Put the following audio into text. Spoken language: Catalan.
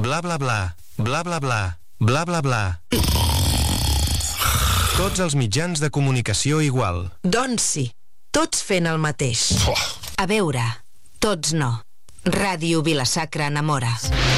bla bla bla, bla bla bla, bla bla bla. Tots els mitjans de comunicació igual. Doncs sí, tots fent el mateix. A veure, tots no. Ràdio Vila-sacra enamora.